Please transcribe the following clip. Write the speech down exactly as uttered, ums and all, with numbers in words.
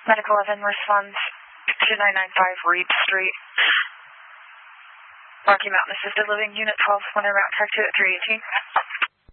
Medic eleven responds two nine nine five Reed Street. Rocky Mountain Assisted Living, Unit twelve, Winter Route, track two at three eighteen.